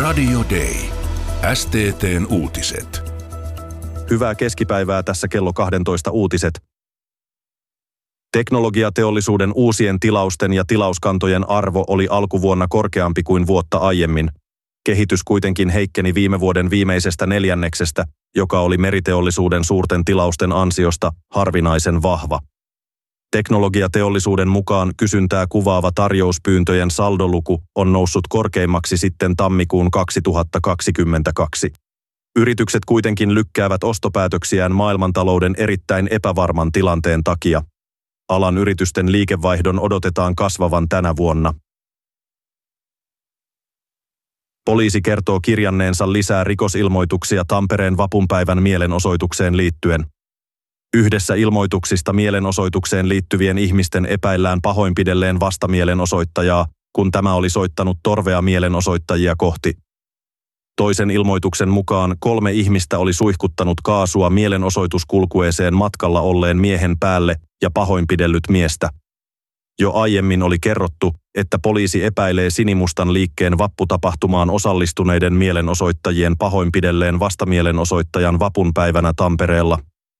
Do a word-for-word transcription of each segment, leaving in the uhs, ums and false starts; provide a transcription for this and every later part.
Radio Day. S T T:n uutiset. Hyvää keskipäivää, tässä kello kaksitoista uutiset. Teknologiateollisuuden uusien tilausten ja tilauskantojen arvo oli alkuvuonna korkeampi kuin vuotta aiemmin. Kehitys kuitenkin heikkeni viime vuoden viimeisestä neljänneksestä, joka oli meriteollisuuden suurten tilausten ansiosta harvinaisen vahva. Teknologiateollisuuden mukaan kysyntää kuvaava tarjouspyyntöjen saldoluku on noussut korkeimmaksi sitten tammikuun kaksituhattakaksikymmentäkaksi. Yritykset kuitenkin lykkäävät ostopäätöksiään maailmantalouden erittäin epävarman tilanteen takia. Alan yritysten liikevaihdon odotetaan kasvavan tänä vuonna. Poliisi kertoo kirjanneensa lisää rikosilmoituksia Tampereen vapunpäivän mielenosoitukseen liittyen. Yhdessä ilmoituksista mielenosoitukseen liittyvien ihmisten epäillään pahoinpidelleen vastamielenosoittajaa, kun tämä oli soittanut torvea mielenosoittajia kohti. Toisen ilmoituksen mukaan kolme ihmistä oli suihkuttanut kaasua mielenosoituskulkueeseen matkalla olleen miehen päälle ja pahoinpidellyt miestä. Jo aiemmin oli kerrottu, että poliisi epäilee Sinimustan liikkeen vapputapahtumaan osallistuneiden mielenosoittajien pahoinpidelleen vastamielenosoittajan vapunpäivänä Tampereella.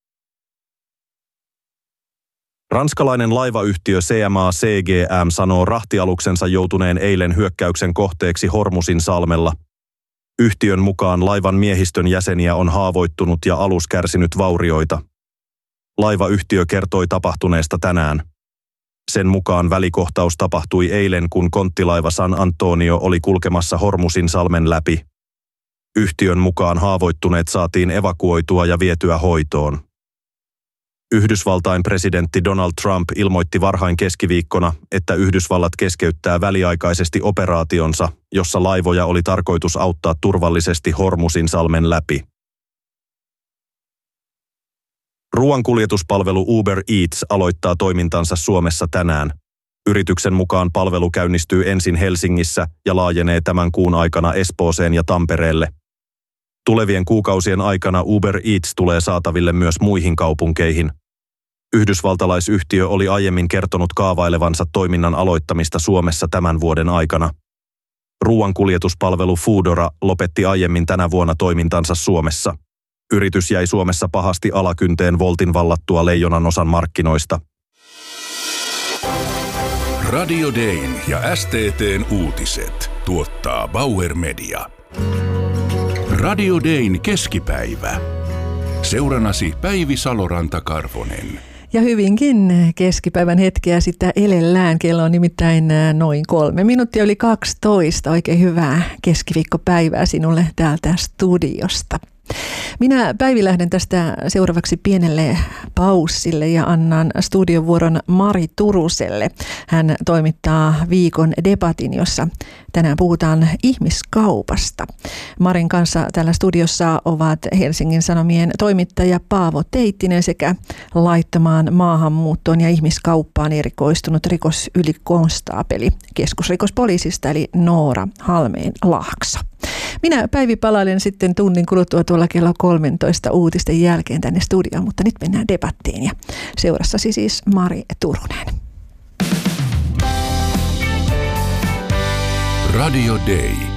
Ranskalainen laivayhtiö C M A C G M sanoo rahtialuksensa joutuneen eilen hyökkäyksen kohteeksi Hormusin salmella. Yhtiön mukaan laivan miehistön jäseniä on haavoittunut ja alus kärsinyt vaurioita. Laivayhtiö kertoi tapahtuneesta tänään. Sen mukaan välikohtaus tapahtui eilen, kun konttilaiva San Antonio oli kulkemassa Hormusin salmen läpi. Yhtiön mukaan haavoittuneet saatiin evakuoitua ja vietyä hoitoon. Yhdysvaltain presidentti Donald Trump ilmoitti varhain keskiviikkona, että Yhdysvallat keskeyttää väliaikaisesti operaationsa, jossa laivoja oli tarkoitus auttaa turvallisesti Hormusin salmen läpi. Ruoankuljetuspalvelu Uber Eats aloittaa toimintansa Suomessa tänään. Yrityksen mukaan palvelu käynnistyy ensin Helsingissä ja laajenee tämän kuun aikana Espooseen ja Tampereelle. Tulevien kuukausien aikana Uber Eats tulee saataville myös muihin kaupunkeihin. Yhdysvaltalaisyhtiö oli aiemmin kertonut kaavailevansa toiminnan aloittamista Suomessa tämän vuoden aikana. Ruoankuljetuspalvelu Foodora lopetti aiemmin tänä vuonna toimintansa Suomessa. Yritys jäi Suomessa pahasti alakynteen Woltin vallattua leijonan osan markkinoista. Radio Dayn ja S T T:n uutiset tuottaa Bauer Media. Radio Dayn keskipäivä. Seuranasi Päivi Saloranta-Karvonen. Ja hyvinkin keskipäivän hetkeä sitä elellään. Kello on nimittäin noin kolme minuuttia yli kaksitoista. Oikein hyvää keskiviikkopäivää sinulle täältä studiosta. Minä Päivi lähden tästä seuraavaksi pienelle paussille ja annan studiovuoron Mari Turuselle. Hän toimittaa viikon debatin, jossa tänään puhutaan ihmiskaupasta. Marin kanssa täällä studiossa ovat Helsingin Sanomien toimittaja Paavo Teittinen sekä laittomaan maahanmuuttoon ja ihmiskauppaan erikoistunut rikosylikonstaapeli keskusrikospoliisista eli Noora Halmeen-Laakso. Minä Päivi palailen sitten tunnin kuluttua tuolla kello kolmetoista uutisten jälkeen tänne studioon, mutta nyt mennään debattiin ja seurassasi siis Mari Turunen. Radio Day.